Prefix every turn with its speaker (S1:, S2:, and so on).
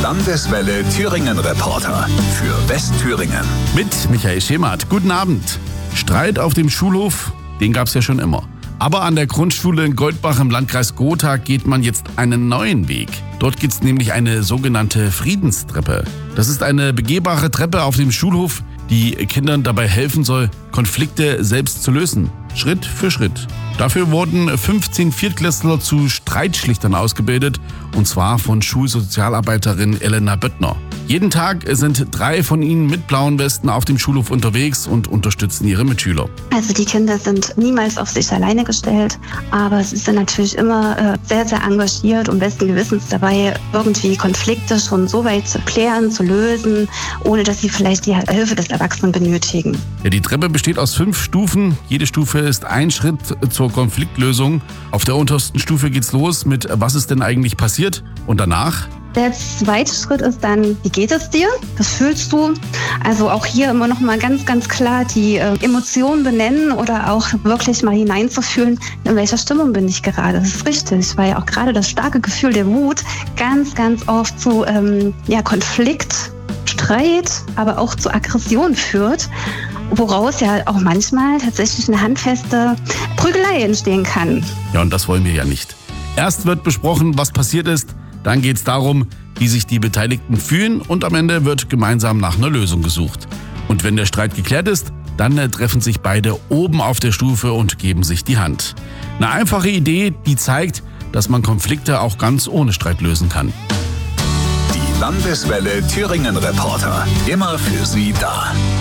S1: Landeswelle Thüringen Reporter für Westthüringen.
S2: Mit Michael Schemert. Guten Abend. Streit auf dem Schulhof, den gab es ja schon immer. Aber an der Grundschule in Goldbach im Landkreis Gotha geht man jetzt einen neuen Weg. Dort gibt es nämlich eine sogenannte Friedenstreppe. Das ist eine begehbare Treppe auf dem Schulhof, die Kindern dabei helfen soll, Konflikte selbst zu lösen. Schritt für Schritt. Dafür wurden 15 Viertklässler zu Streitschlichtern ausgebildet, und zwar von Schulsozialarbeiterin Elena Böttner. Jeden Tag sind 3 von ihnen mit blauen Westen auf dem Schulhof unterwegs und unterstützen ihre Mitschüler.
S3: Also die Kinder sind niemals auf sich alleine gestellt, aber sie sind natürlich immer sehr, sehr engagiert und besten Gewissens dabei, irgendwie Konflikte schon so weit zu klären, zu lösen, ohne dass sie vielleicht die Hilfe des Erwachsenen benötigen.
S2: Ja, die Treppe besteht aus 5 Stufen. Jede Stufe ist ein Schritt zur Konfliktlösung. Auf der untersten Stufe geht's los mit "Was ist denn eigentlich passiert?" und danach:
S3: Der zweite Schritt ist dann, wie geht es dir? Was fühlst du? Also auch hier immer noch mal ganz, ganz klar die Emotionen benennen oder auch wirklich mal hineinzufühlen, in welcher Stimmung bin ich gerade. Das ist richtig, weil auch gerade das starke Gefühl der Wut ganz, ganz oft zu Konflikt, Streit, aber auch zu Aggression führt, woraus ja auch manchmal tatsächlich eine handfeste Prügelei entstehen kann.
S2: Ja, und das wollen wir ja nicht. Erst wird besprochen, was passiert ist. Dann geht es darum, wie sich die Beteiligten fühlen, und am Ende wird gemeinsam nach einer Lösung gesucht. Und wenn der Streit geklärt ist, dann treffen sich beide oben auf der Stufe und geben sich die Hand. Eine einfache Idee, die zeigt, dass man Konflikte auch ganz ohne Streit lösen kann.
S1: Die Landeswelle Thüringen Reporter, immer für Sie da.